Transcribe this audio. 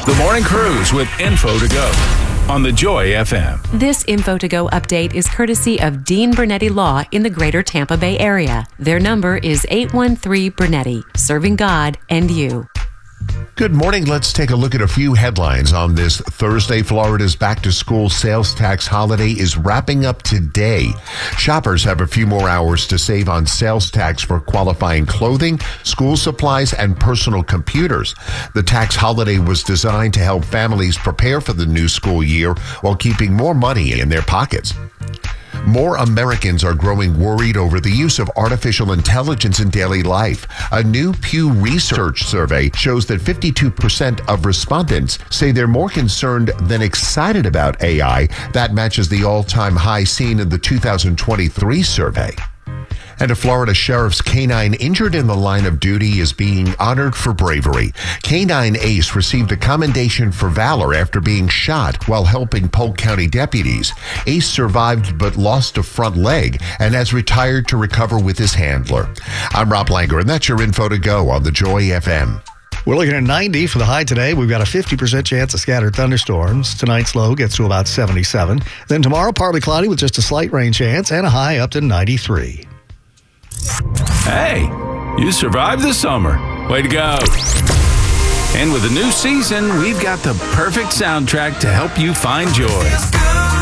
The Morning Cruise with Info to Go on the Joy FM. This Info to Go update is courtesy of Dean Bernetti Law in the greater Tampa Bay area. Their number is 813 Bernetti, serving God and you. Good morning. Let's take a look at a few headlines on this Thursday. Florida's back-to-school sales tax holiday is wrapping up today. Shoppers have a few more hours to save on sales tax for qualifying clothing, school supplies, and personal computers. The tax holiday was designed to help families prepare for the new school year while keeping more money in their pockets. More Americans are growing worried over the use of artificial intelligence in daily life. A new Pew Research survey shows that 52% of respondents say they're more concerned than excited about AI. That matches the all-time high seen in the 2023 survey. And a Florida sheriff's canine injured in the line of duty is being honored for bravery. Canine Ace received a commendation for valor after being shot while helping Polk County deputies. Ace survived but lost a front leg and has retired to recover with his handler. I'm Rob Langer, and that's your Info to Go on the Joy FM. We're looking at 90 for the high today. We've got a 50% chance of scattered thunderstorms. Tonight's low gets to about 77. Then tomorrow, partly cloudy with just a slight rain chance and a high up to 93. Hey, you survived the summer. Way to go. And with a new season, we've got the perfect soundtrack to help you find joy.